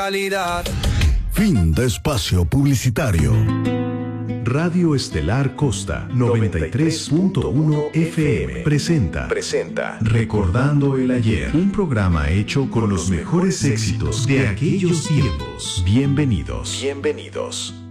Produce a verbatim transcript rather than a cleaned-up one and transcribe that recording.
Calidad. Fin de espacio publicitario. Radio Estelar Costa noventa y tres punto uno F M presenta, presenta Recordando el Ayer, un programa hecho con los mejores éxitos de aquellos tiempos. Bienvenidos, bienvenidos.